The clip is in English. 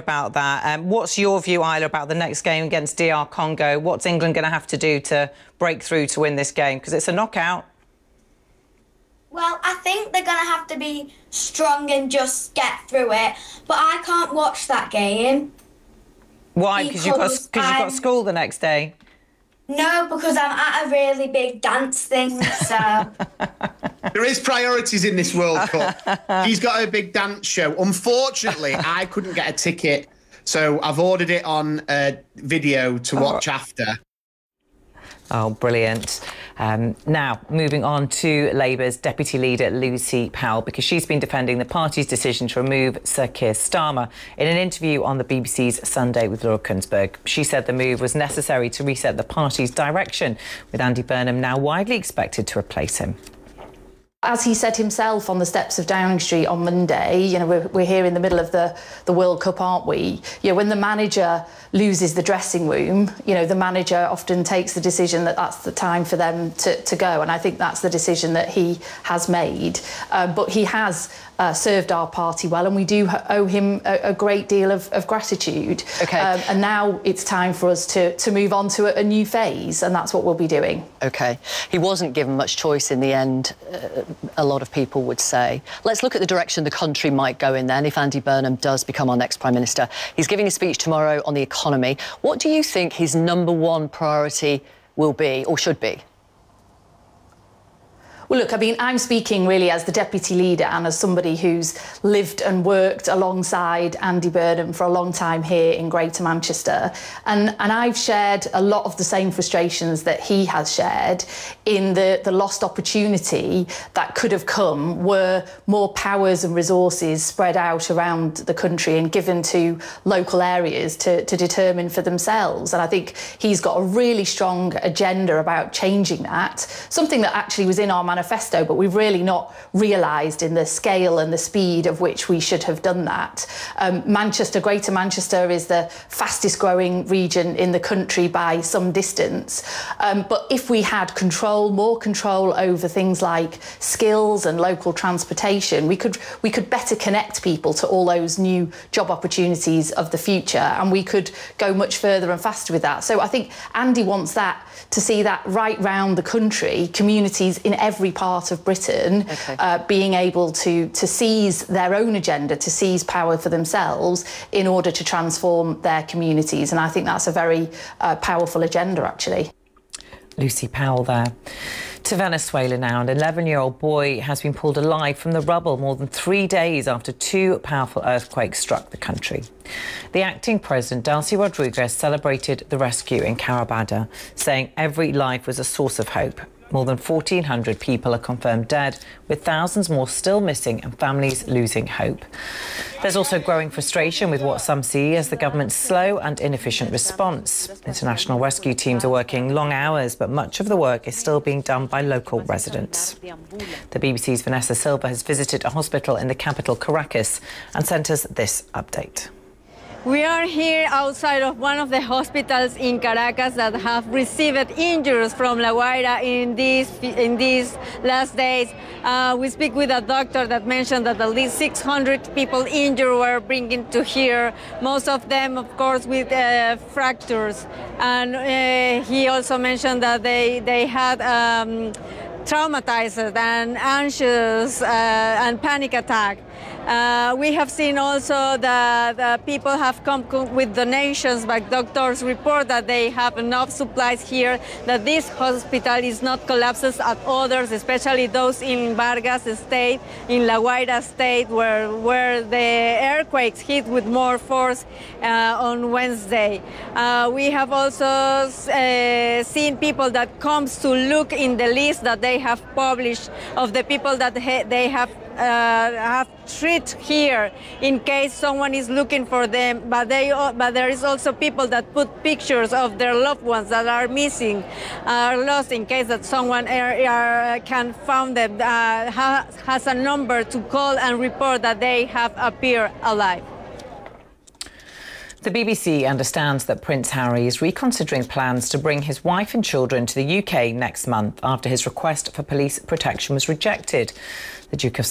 about that. What's your view, Isla, about the next game against DR Congo? What's England going to have to do to break through to win this game? Because it's a knockout. Well, I think they're going to have to be strong and just get through it. But I can't watch that game. Why? Because you've got school the next day? No, because I'm at a really big dance thing, so... There is priorities in this World Cup. He's got a big dance show. Unfortunately, I couldn't get a ticket, so I've ordered it on video to watch after. Oh, brilliant. Now, moving on to Labour's Deputy Leader, Lucy Powell, because she's been defending the party's decision to remove Sir Keir Starmer. In an interview on the BBC's Sunday with Laura Kuenssberg, she said the move was necessary to reset the party's direction, with Andy Burnham now widely expected to replace him. As he said himself on the steps of Downing Street on Monday, you know, we're here in the middle of the World Cup, aren't we? You know, when the manager loses the dressing room, you know, the manager often takes the decision that that's the time for them to go. And I think that's the decision that he has made. But he has served our party well, and we do owe him a great deal of gratitude. Okay. And now it's time for us to move on to a new phase, and that's what we'll be doing. OK. He wasn't given much choice in the end, a lot of people would say. Let's look at the direction the country might go in then if Andy Burnham does become our next Prime Minister. He's giving a speech tomorrow on the economy. What do you think his #1 priority will be, or should be? Well, look, I mean, I'm speaking really as the Deputy Leader and as somebody who's lived and worked alongside Andy Burnham for a long time here in Greater Manchester. And I've shared a lot of the same frustrations that he has shared in the lost opportunity that could have come were more powers and resources spread out around the country and given to local areas to determine for themselves. And I think he's got a really strong agenda about changing that, something that actually was in our manifesto, but we've really not realised in the scale and the speed of which we should have done that. Manchester, Greater Manchester, is the fastest growing region in the country by some distance. But if we had more control over things like skills and local transportation, we could better connect people to all those new job opportunities of the future, and we could go much further and faster with that. So I think Andy wants that, to see that right round the country, communities in every part of Britain being able to seize their own agenda, to seize power for themselves in order to transform their communities. And I think that's a very powerful agenda, actually. Lucy Powell there. To Venezuela now, an 11-year-old boy has been pulled alive from the rubble more than 3 days after 2 powerful earthquakes struck the country. The acting president, Delcy Rodriguez, celebrated the rescue in Carabada, saying every life was a source of hope. More than 1,400 people are confirmed dead, with thousands more still missing and families losing hope. There's also growing frustration with what some see as the government's slow and inefficient response. International rescue teams are working long hours, but much of the work is still being done by local residents. The BBC's Vanessa Silva has visited a hospital in the capital, Caracas, and sent us this update. We are here outside of one of the hospitals in Caracas that have received injuries from La Guaira in these last days. We speak with a doctor that mentioned that at least 600 people injured were bringing to here, most of them, of course, with fractures. And he also mentioned that they had traumatized and anxious and panic attack. We have seen also that people have come with donations, but doctors report that they have enough supplies here, that this hospital is not collapses at others, especially those in Vargas State, in La Guaira State, where the earthquakes hit with more force on Wednesday. We have also seen people that comes to look in the list that they have published of the people that they have treat here in case someone is looking for them, but there is also people that put pictures of their loved ones that are missing, are lost, in case that someone can find them, has a number to call and report that they have appeared alive. The BBC understands that Prince Harry is reconsidering plans to bring his wife and children to the UK next month after his request for police protection was rejected. The Duke of